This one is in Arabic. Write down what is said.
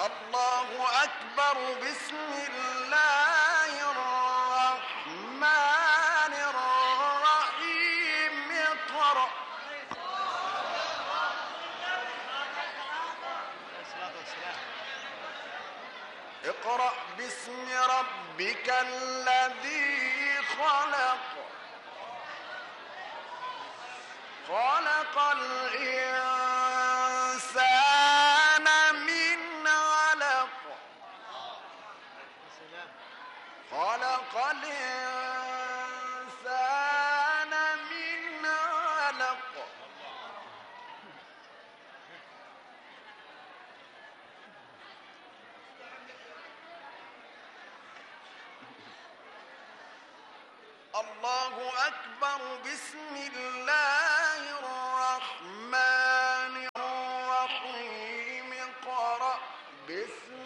الله أكبر. بسم الله الرحمن الرحيم. اقرأ. اقرأ باسم ربك الذي خلق. خلق الإنسان من علق. خلق الإنسان من علق. الله أكبر. بسم الله الرحمن الرحيم. اقرأ باسم